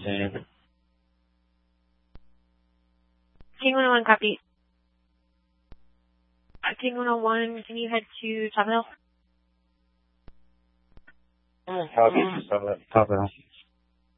same. King 101, copy. King 101, can you head to Top Hill? Copy. Top Hill.